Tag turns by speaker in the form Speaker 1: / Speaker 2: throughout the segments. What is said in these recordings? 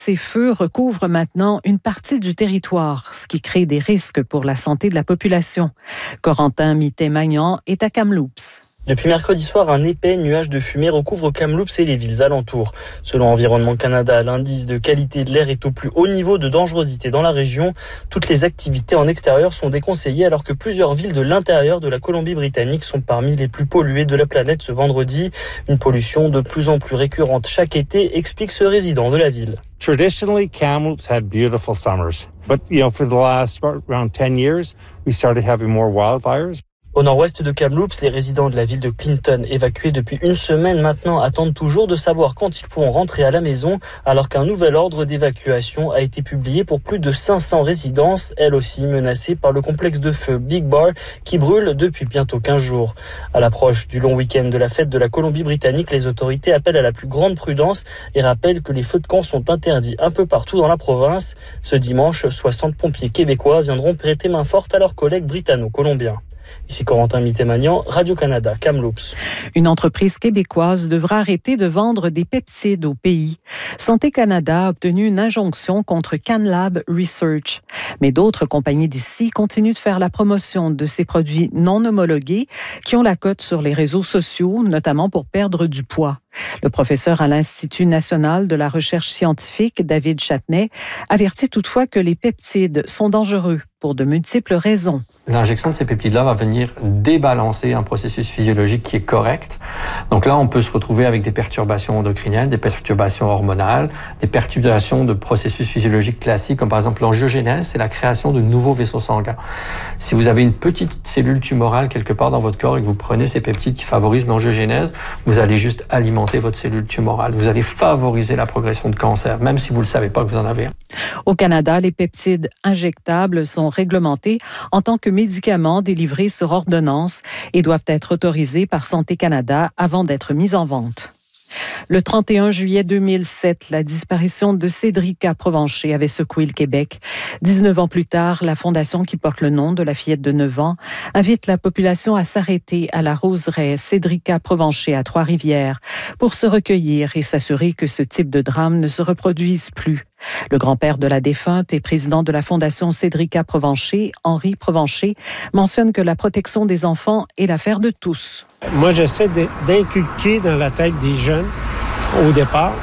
Speaker 1: Ces feux recouvrent maintenant une partie du territoire, ce qui crée des risques pour la santé de la population. Corentin Mité-Magnan est à Kamloops.
Speaker 2: Depuis mercredi soir, un épais nuage de fumée recouvre Kamloops et les villes alentours. Selon Environnement Canada, l'indice de qualité de l'air est au plus haut niveau de dangerosité dans la région. Toutes les activités en extérieur sont déconseillées alors que plusieurs villes de l'intérieur de la Colombie-Britannique sont parmi les plus polluées de la planète ce vendredi. Une pollution de plus en plus récurrente chaque été, explique ce résident de la ville.
Speaker 3: Traditionally, Kamloops had beautiful summers. But, for the last around 10 years, we started having more wildfires.
Speaker 2: Au nord-ouest de Kamloops, les résidents de la ville de Clinton, évacués depuis une semaine maintenant, attendent toujours de savoir quand ils pourront rentrer à la maison, alors qu'un nouvel ordre d'évacuation a été publié pour plus de 500 résidences, elles aussi menacées par le complexe de feu Big Bar, qui brûle depuis bientôt 15 jours. À l'approche du long week-end de la fête de la Colombie-Britannique, les autorités appellent à la plus grande prudence et rappellent que les feux de camp sont interdits un peu partout dans la province. Ce dimanche, 60 pompiers québécois viendront prêter main forte à leurs collègues britanno-colombiens. Ici Corentin Mité-Magnan, Radio-Canada, Kamloops.
Speaker 1: Une entreprise québécoise devra arrêter de vendre des peptides au pays. Santé Canada a obtenu une injonction contre CanLab Research. Mais d'autres compagnies d'ici continuent de faire la promotion de ces produits non homologués qui ont la cote sur les réseaux sociaux, notamment pour perdre du poids. Le professeur à l'Institut national de la recherche scientifique, David Châtenay, avertit toutefois que les peptides sont dangereux pour de multiples raisons.
Speaker 4: L'injection de ces peptides-là va venir débalancer un processus physiologique qui est correct. Donc là, on peut se retrouver avec des perturbations endocriniennes, des perturbations hormonales, des perturbations de processus physiologiques classiques, comme par exemple l'angiogénèse, c'est la création de nouveaux vaisseaux sanguins. Si vous avez une petite cellule tumorale quelque part dans votre corps et que vous prenez ces peptides qui favorisent l'angiogénèse, vous allez juste alimenter votre cellule tumorale. Vous allez favoriser la progression de cancer, même si vous ne le savez pas que vous en avez un.
Speaker 1: Au Canada, les peptides injectables sont réglementés en tant que médicaments délivrés sur ordonnance et doivent être autorisés par Santé Canada avant d'être mis en vente. Le 31 juillet 2007, la disparition de Cédrica Provencher avait secoué le Québec. 19 ans plus tard, la fondation qui porte le nom de la fillette de 9 ans invite la population à s'arrêter à la roseraie Cédrica Provencher à Trois-Rivières pour se recueillir et s'assurer que ce type de drame ne se reproduise plus. Le grand-père de la défunte et président de la Fondation Cédrica Provencher, Henri Provencher, mentionne que la protection des enfants est l'affaire de tous.
Speaker 5: Moi, j'essaie d'inculquer dans la tête des jeunes, au départ,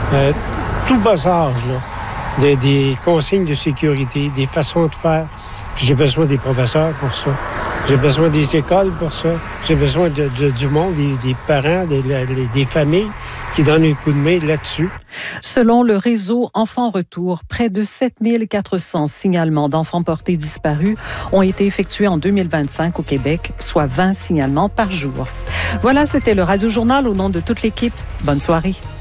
Speaker 5: tout bas âge, là, des consignes de sécurité, des façons de faire. Puis j'ai besoin des professeurs pour ça. J'ai besoin des écoles pour ça. J'ai besoin du monde, des parents, des familles qui donnent un coup de main là-dessus.
Speaker 1: Selon le réseau Enfants Retour, près de 7400 signalements d'enfants portés disparus ont été effectués en 2025 au Québec, soit 20 signalements par jour. Voilà, c'était le Radio Journal au nom de toute l'équipe. Bonne soirée.